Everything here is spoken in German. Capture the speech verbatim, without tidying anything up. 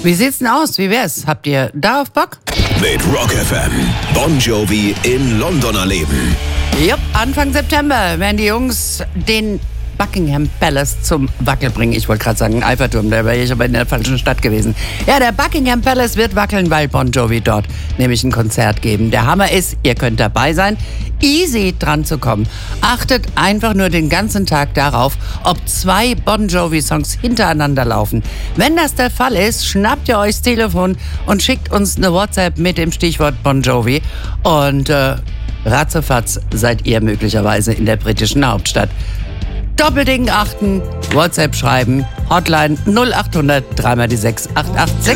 Wie sieht's denn aus? Wie wär's? Habt ihr darauf Bock? Mit Rock F M. Bon Jovi in London erleben. Jupp, Anfang September werden die Jungs den Buckingham Palace zum Wackel bringen. Ich wollte gerade sagen Eiffelturm, da wäre ich aber in der falschen Stadt gewesen. Ja, der Buckingham Palace wird wackeln, weil Bon Jovi dort nämlich ein Konzert geben. Der Hammer ist, ihr könnt dabei sein, easy dran zu kommen. Achtet einfach nur den ganzen Tag darauf, ob zwei Bon Jovi-Songs hintereinander laufen. Wenn das der Fall ist, schnappt ihr euch das Telefon und schickt uns eine WhatsApp mit dem Stichwort Bon Jovi und äh, ratzefatz seid ihr möglicherweise in der britischen Hauptstadt. Doppelding achten, WhatsApp schreiben, Hotline null acht hundert drei mal die sechs acht acht sechs.